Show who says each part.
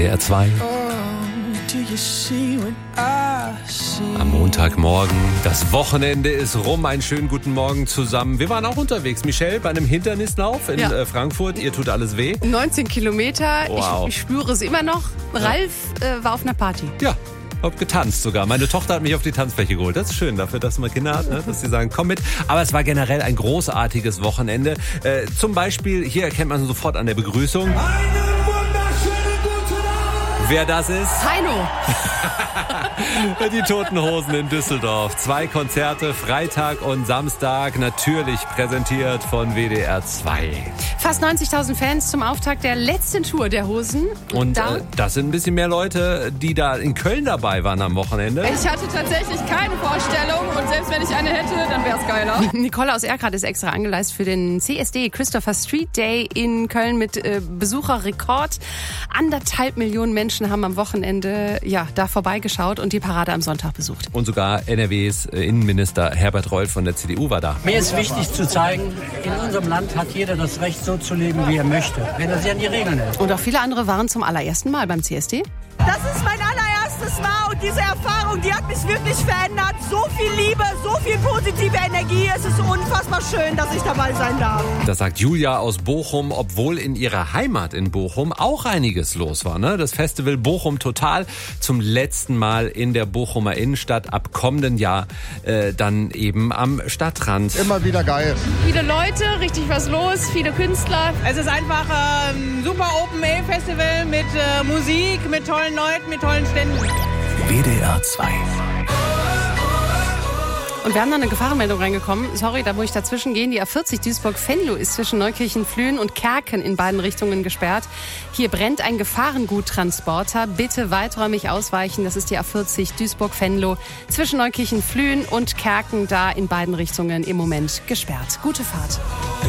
Speaker 1: R2. Am Montagmorgen, das Wochenende ist rum, einen schönen guten Morgen zusammen. Wir waren auch unterwegs, Michelle, bei einem Hindernislauf in Frankfurt. Ihr tut alles weh.
Speaker 2: 19 Kilometer,
Speaker 1: Wow.
Speaker 2: ich spüre es immer noch. Ralf war auf einer Party.
Speaker 1: Ja, hab getanzt sogar. Meine Tochter hat mich auf die Tanzfläche geholt. Das ist schön dafür, dass man Kinder hat, ne? Dass sie sagen, komm mit. Aber es war generell ein großartiges Wochenende. Zum Beispiel, hier erkennt man sofort an der Begrüßung, wer das ist.
Speaker 2: Heino.
Speaker 1: Die Toten Hosen in Düsseldorf. 2 Konzerte, Freitag und Samstag, natürlich präsentiert von WDR 2.
Speaker 2: Fast 90.000 Fans zum Auftakt der letzten Tour der Hosen.
Speaker 1: Und das sind ein bisschen mehr Leute, die da in Köln dabei waren am Wochenende.
Speaker 3: Ich hatte tatsächlich keine Vorstellung und selbst wenn ich eine hätte, dann wäre es geiler.
Speaker 2: Nicole aus Erkrath ist extra angereist für den CSD Christopher Street Day in Köln mit Besucherrekord. 1,5 Millionen Menschen haben am Wochenende da vorbeigeschaut und die Parade am Sonntag besucht.
Speaker 1: Und sogar NRWs Innenminister Herbert Reul von der CDU war da.
Speaker 4: Mir ist wichtig zu zeigen, in unserem Land hat jeder das Recht, so zu leben, wie er möchte, wenn er sich an die Regeln hält.
Speaker 2: Und auch viele andere waren zum allerersten Mal beim CSD.
Speaker 5: Das ist mein allererstes Mal und diese Erfahrung, die hat mich wirklich verändert. So viel Liebe, so viel positive Energie. Es ist unfassbar schön, dass ich dabei sein darf.
Speaker 1: Das sagt Julia aus Bochum, obwohl in ihrer Heimat in Bochum auch einiges los war. Ne? Das Festival Bochum Total zum letzten Mal in der Bochumer Innenstadt, ab kommenden Jahr dann eben am Stadtrand.
Speaker 6: Immer wieder geil.
Speaker 3: Viele Leute, richtig was los, viele Künstler. Es ist einfach ein super Open-Air-Festival mit Musik, mit tollen Leuten, mit tollen Ständen.
Speaker 1: WDR 2.
Speaker 2: Und wir haben dann eine Gefahrenmeldung reingekommen. Sorry, da muss ich dazwischen gehen. Die A40 Duisburg-Venlo ist zwischen Neukirchen-Flühen und Kerken in beiden Richtungen gesperrt. Hier brennt ein Gefahrenguttransporter. Bitte weiträumig ausweichen. Das ist die A40 Duisburg-Venlo zwischen Neukirchen-Flühen und Kerken, da in beiden Richtungen im Moment gesperrt. Gute Fahrt.